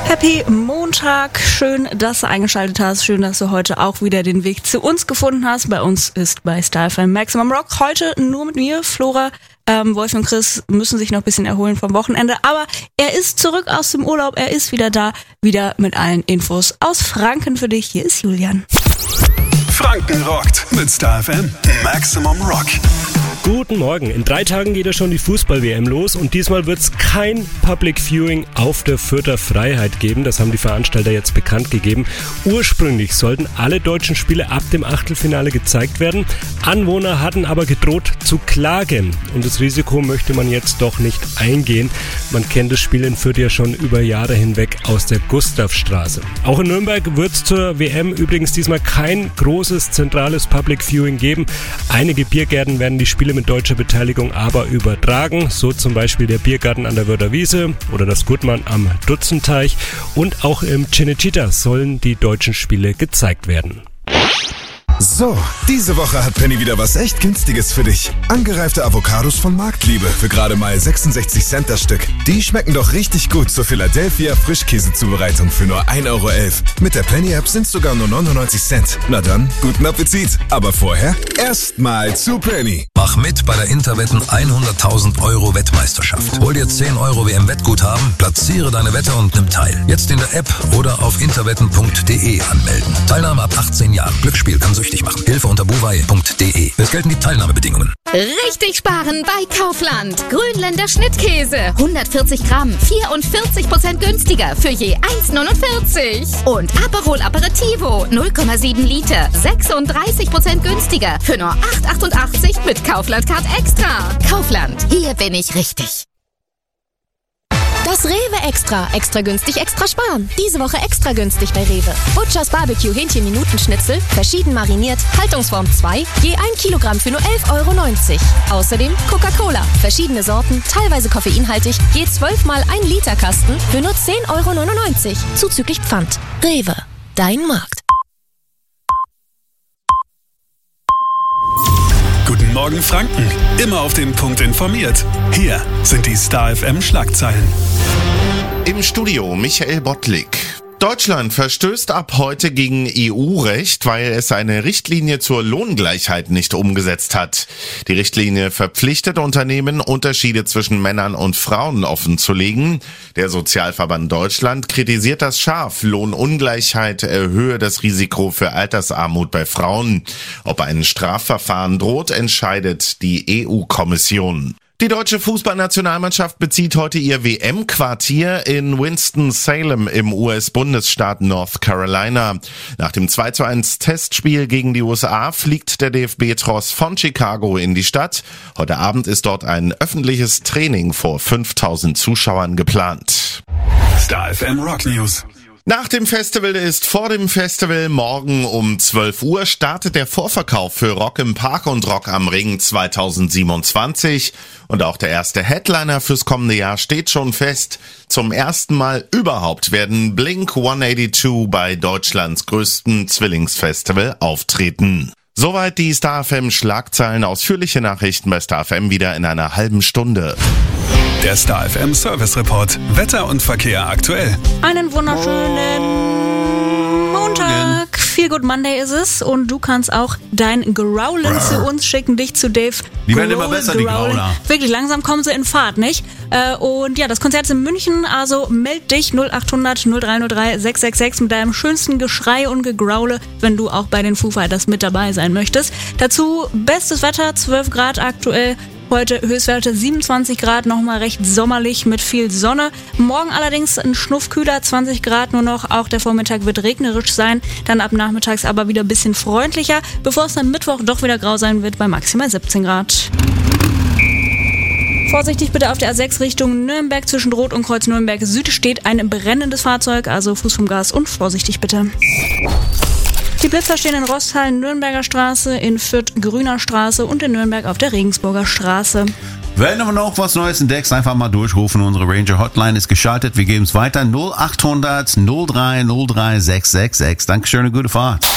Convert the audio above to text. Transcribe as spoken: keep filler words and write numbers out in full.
Happy Montag, schön, dass du eingeschaltet hast, schön, dass du heute auch wieder den Weg zu uns gefunden hast. Bei uns ist bei Star F M Maximum Rock heute nur mit mir, Flora. Ähm, Wolf und Chris müssen sich noch ein bisschen erholen vom Wochenende, aber er ist zurück aus dem Urlaub, er ist wieder da, wieder mit allen Infos aus Franken für dich. Hier ist Julian. Franken rockt mit Star F M Maximum Rock. Guten Morgen. In drei Tagen geht ja schon die Fußball-W M los und diesmal wird es kein Public Viewing auf der Fürther Freiheit geben. Das haben die Veranstalter jetzt bekannt gegeben. Ursprünglich sollten alle deutschen Spiele ab dem Achtelfinale gezeigt werden. Anwohner hatten aber gedroht zu klagen und das Risiko möchte man jetzt doch nicht eingehen. Man kennt das Spiel in Fürth ja schon über Jahre hinweg aus der Gustavstraße. Auch in Nürnberg wird es zur W M übrigens diesmal kein großes zentrales Public Viewing geben. Einige Biergärten werden die Spiele mit deutscher Beteiligung aber übertragen, so zum Beispiel der Biergarten an der Wörther Wiese oder das Gutmann am Dutzenteich, und auch im Cinecittà sollen die deutschen Spiele gezeigt werden. So, diese Woche hat Penny wieder was echt Günstiges für dich. Angereifte Avocados von Marktliebe für gerade mal sechsundsechzig Cent das Stück. Die schmecken doch richtig gut zur Philadelphia Frischkäsezubereitung für nur ein Euro elf. Mit der Penny-App sind sogar nur neunundneunzig Cent. Na dann, guten Appetit. Aber vorher erstmal zu Penny. Mach mit bei der Interwetten hunderttausend Euro Wettmeisterschaft. Hol dir zehn Euro W M-Wettguthaben, platziere deine Wette und nimm teil. Jetzt in der App oder auf interwetten punkt de anmelden. Teilnahme ab achtzehn Jahren. Glücksspiel kann süchtig machen. Hilfe unter buwei punkt de. Es gelten die Teilnahmebedingungen. Richtig sparen bei Kaufland. Grünländer Schnittkäse. hundertvierzig Gramm. vierundvierzig Prozent günstiger für je eins neunundvierzig. Und Aperol Aperitivo. null Komma sieben Liter. sechsunddreißig Prozent günstiger für nur acht achtundachtzig mit Kaufland Card Extra. Kaufland. Hier bin ich richtig. Das Rewe Extra. Extra günstig, extra sparen. Diese Woche extra günstig bei Rewe. Butchers Barbecue Hähnchen-Minutenschnitzel, verschieden mariniert, Haltungsform zwei, je ein Kilogramm für nur elf Euro neunzig. Außerdem Coca-Cola, verschiedene Sorten, teilweise koffeinhaltig, je zwölf mal ein Liter Kasten für nur zehn Euro neunundneunzig. Zuzüglich Pfand. Rewe. Dein Markt. Guten Morgen Franken, immer auf den Punkt informiert. Hier sind die Star F M Schlagzeilen. Im Studio Michael Bottlik. Deutschland verstößt ab heute gegen E U-Recht, weil es eine Richtlinie zur Lohngleichheit nicht umgesetzt hat. Die Richtlinie verpflichtet Unternehmen, Unterschiede zwischen Männern und Frauen offenzulegen. Der Sozialverband Deutschland kritisiert das scharf. Lohnungleichheit erhöhe das Risiko für Altersarmut bei Frauen. Ob ein Strafverfahren droht, entscheidet die E U-Kommission. Die deutsche Fußballnationalmannschaft bezieht heute ihr W M-Quartier in Winston-Salem im U S-Bundesstaat North Carolina. Nach dem zwei zu eins Testspiel gegen die U S A fliegt der D F B-Tross von Chicago in die Stadt. Heute Abend ist dort ein öffentliches Training vor fünftausend Zuschauern geplant. Star F M Rock News. Nach dem Festival ist vor dem Festival. Morgen um zwölf Uhr startet der Vorverkauf für Rock im Park und Rock am Ring zweitausendsiebenundzwanzig. Und auch der erste Headliner fürs kommende Jahr steht schon fest. Zum ersten Mal überhaupt werden Blink hundertzweiundachtzig bei Deutschlands größten Zwillingsfestival auftreten. Soweit die Star F M Schlagzeilen. Ausführliche Nachrichten bei Star F M wieder in einer halben Stunde. Der Star F M Service Report. Wetter und Verkehr aktuell. Einen wunderschönen Montag. Feel Good Monday ist es und du kannst auch dein Growlen zu uns schicken, dich zu Dave. Die werden immer besser, die Growler. Wirklich, langsam kommen sie in Fahrt, nicht? Und ja, das Konzert ist in München, also meld dich null achthundert null drei null drei sechs sechs sechs mit deinem schönsten Geschrei und Gegraule, wenn du auch bei den Foo Fighters mit dabei sein möchtest. Dazu bestes Wetter, zwölf Grad aktuell. Heute Höchstwerte siebenundzwanzig Grad, nochmal recht sommerlich mit viel Sonne. Morgen allerdings ein Schnuff kühler, zwanzig Grad nur noch. Auch der Vormittag wird regnerisch sein, dann ab nachmittags aber wieder ein bisschen freundlicher, bevor es dann Mittwoch doch wieder grau sein wird bei maximal siebzehn Grad. Vorsichtig bitte auf der A sechs Richtung Nürnberg. Zwischen Rot und Kreuz Nürnberg Süd steht ein brennendes Fahrzeug, also Fuß vom Gas und vorsichtig bitte. Die Blitzer stehen in Rosthalen, Nürnberger Straße, in Fürth, Grüner Straße und in Nürnberg auf der Regensburger Straße. Wenn du noch was Neues entdeckst, einfach mal durchrufen. Unsere Ranger Hotline ist geschaltet. Wir geben es weiter. null achthundert null drei null drei sechs sechs sechs. Dankeschön, eine gute Fahrt.